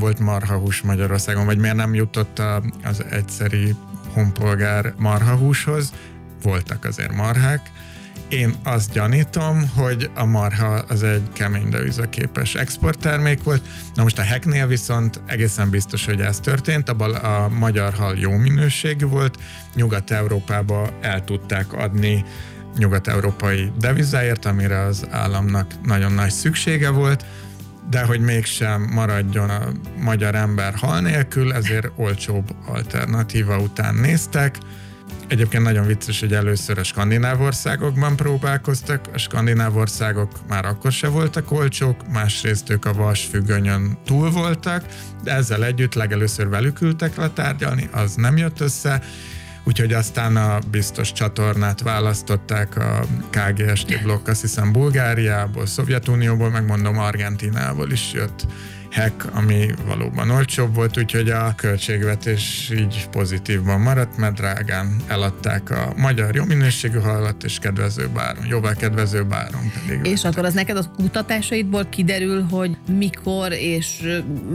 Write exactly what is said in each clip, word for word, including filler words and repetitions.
volt marhahús Magyarországon, vagy miért nem jutott a, az egyszeri honpolgár marhahúshoz. Voltak azért marhák. Én azt gyanítom, hogy a marha az egy kemény devizaképes exporttermék volt. Na most a heknél viszont egészen biztos, hogy ez történt. A, bal- a magyar hal jó minőségű volt, Nyugat-Európába el tudták adni nyugat-európai devizáért, amire az államnak nagyon nagy szüksége volt, de hogy mégsem maradjon a magyar ember hal nélkül, ezért olcsóbb alternatíva után néztek. Egyébként nagyon vicces, hogy először a skandináv országokban próbálkoztak, a skandináv országok már akkor se voltak olcsók, másrészt ők a vasfüggönyön túl voltak, de ezzel együtt legelőször velük ültek le tárgyalni, az nem jött össze, úgyhogy aztán a biztos csatornát választották a ká gé es té blokk, azt hiszem Bulgáriából, Szovjetunióból, megmondom Argentinából is jött hek, ami valóban olcsóbb volt, úgyhogy a költségvetés így pozitívban maradt, mert drágán eladták a magyar jó minőségű halat, és kedvezőbb áron, jóval kedvezőbb áron pedig. És vettek. Akkor az neked a kutatásaidból kiderül, hogy mikor és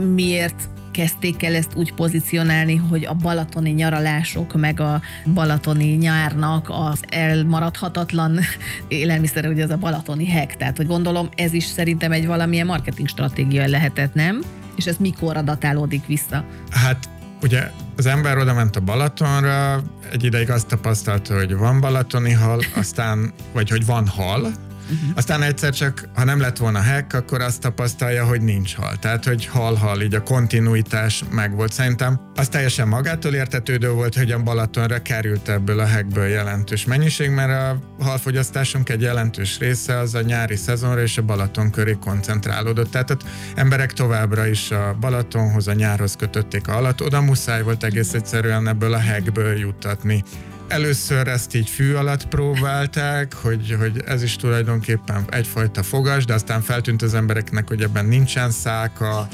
miért kezdték el ezt úgy pozícionálni, hogy a balatoni nyaralások, meg a balatoni nyárnak az elmaradhatatlan élelmiszere, ugye az a balatoni hek. Tehát, hogy gondolom, ez is szerintem egy valamilyen marketing stratégia lehetett, nem? És ez mikorra datálódik vissza? Hát ugye az ember oda ment a Balatonra, egy ideig azt tapasztalta, hogy van balatoni hal, aztán, vagy hogy van hal, Uh-huh. Aztán egyszer csak, ha nem lett volna hek, akkor azt tapasztalja, hogy nincs hal. Tehát, hogy hal-hal, így a kontinuitás megvolt. Szerintem az teljesen magától értetődő volt, hogy a Balatonra került ebből a hekből jelentős mennyiség, mert a halfogyasztásunk egy jelentős része az a nyári szezonra és a Balaton köré koncentrálódott. Tehát ott emberek továbbra is a Balatonhoz, a nyárhoz kötötték a halat, oda muszáj volt egész egyszerűen ebből a hekből juttatni. Először ezt így fű alatt próbálták, hogy, hogy ez is tulajdonképpen egyfajta fogas, de aztán feltűnt az embereknek, hogy ebben nincsen száka,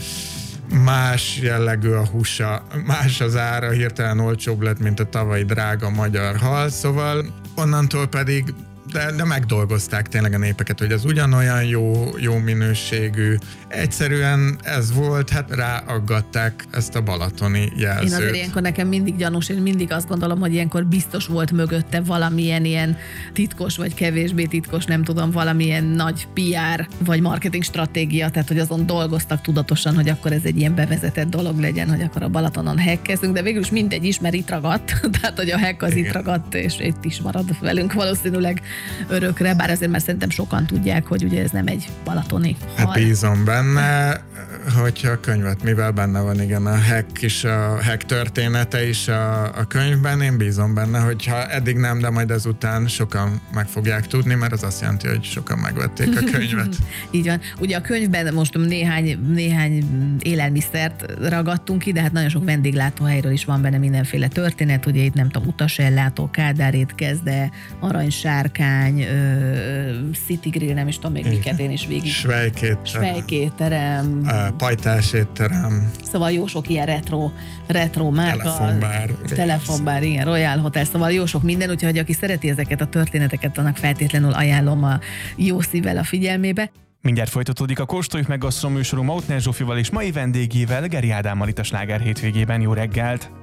más jellegű a húsa, más az ára, hirtelen olcsóbb lett, mint a tavalyi drága magyar hal, szóval onnantól pedig De, de megdolgozták tényleg a népeket, hogy ez ugyanolyan jó, jó minőségű. Egyszerűen ez volt, hát ráaggatták ezt a balatoni jelzőt. Én azért ilyenkor nekem mindig gyanús, én mindig azt gondolom, hogy ilyenkor biztos volt mögötte valamilyen ilyen titkos, vagy kevésbé titkos, nem tudom, valamilyen nagy pé er, vagy marketing stratégia, tehát hogy azon dolgoztak tudatosan, hogy akkor ez egy ilyen bevezetett dolog legyen, hogy akkor a Balatonon hekkezünk, de végül is mindegy is, mert itt ragadt, tehát hogy a hek az Igen. itt ragadt, és itt is marad velünk valószínűleg örökre, bár azért már szerintem sokan tudják, hogy ugye ez nem egy balatoni hal. Hát bízom benne, hogyha a könyvet, mivel benne van igen a hek is, a hek története is a, a könyvben, én bízom benne, hogyha eddig nem, de majd ezután sokan meg fogják tudni, mert az azt jelenti, hogy sokan megvették a könyvet. Így van. Ugye a könyvben most néhány, néhány élelmiszert ragadtunk ki, de hát nagyon sok vendéglátóhelyről is van benne mindenféle történet, ugye itt nem tudom, utasellátó, Kádár étkezde, aranysárkány, City Grill, nem is tudom még miket én is végig. Svejkétterem. Svejkétterem. Pajtás étterem. Szóval jó sok ilyen retro, retro márka. Telefonbár. Telefonbár, igen, Royal Hotel, szóval jó sok minden, úgyhogy aki szereti ezeket a történeteket, annak feltétlenül ajánlom a jó szívvel a figyelmébe. Mindjárt folytatódik a Kóstoljuk meg gasztronóm műsorunk Mautner Zsófival és mai vendégével, Geri Ádámmal itt a Sláger hétvégében. Jó reggelt!